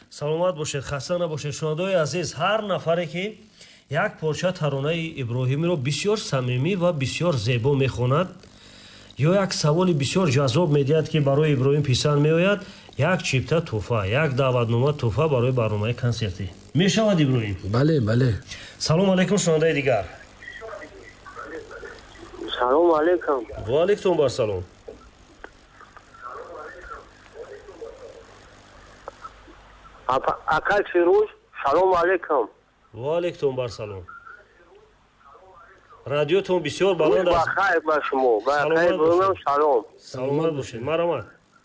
саломат бошед, хаста набошед. шунавандаои азиз, ҳар нафаре ки як порча таронаи Иброҳимиро бисёр самимӣ ва бисёр зебо мехонад ё як саволи бисёр ҷазоб медиҳад ки барои Иброҳим писанд меояд, як чипта туҳфа, як даъватнома туҳфа барои барномаи консертӣ мешавад. Иброҳим, бале. салом алейкум. шунавандаи дигар. салом алейкум. ва алейкум барсалом. Акай Фирӯз, салом алейкум. ва алейкум барсалом. радиотон бисёр баланд аст. Бахайр ба шумо. Бахайр бунам салом. саломат бошед. марамад.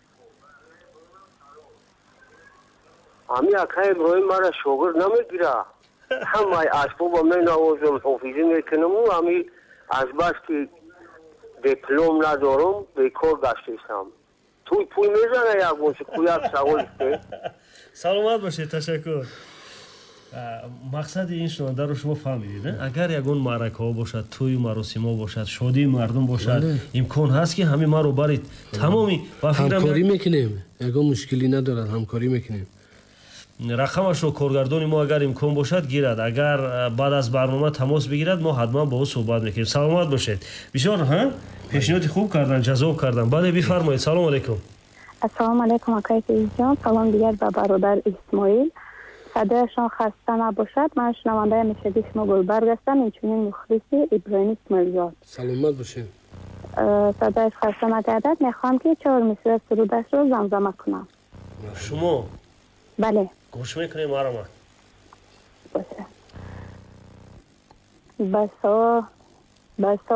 Ами акай Иброҳим мара шогирд намегира. Ҳамаи асбоба менавозам, ҳофизӣ мекунам. Ами азбас ки диплом надорам, бекор гаштам. Туй пуй мезана ягончи куяк савол исте. саломат бошед. ташаккур. мақсади ин шунавандаро шумо фаҳмидед. Агар ягон маъракаҳо бошад, тӯю маросимҳо бошад, шодии мардум бошад, имкон ҳаст ки ҳамин маро барид тамоми ба фикрам ҳамкорӣ мекунем. ягон мушкилӣ надорад, ҳамкорӣ мекунем. рақамашро коргардони мо агар имкон бошад гирад. агар баъд аз барнома тамос бигирад, мо ҳатман бо ӯ суҳбат мекунем. саломат бошед. бисёр пешниҳоди хуб кардан, ҷазоб кардан. бале, бифармоед. салом алейкум. ассалому алейкум акай Фирӯзҷон. салом дигар ба бародар Исмоил. садояшон хаста набошад. ман шунавандаи ҳамешагӣ шумо Гулбарг ҳастам, инчунин мухлиси Иброҳим Исмоилзод. саломат бошед. садояш хаста нагардад. мехоҳам ки 4 мисраи сурудашро замзама кунам. шумо бале, гӯш мекунем. марамад. боша. басо